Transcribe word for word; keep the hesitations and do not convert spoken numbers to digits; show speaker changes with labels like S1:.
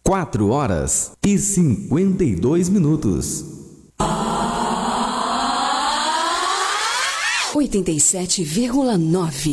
S1: quatro horas e cinquenta e dois minutos.
S2: oitenta e sete vírgula nove.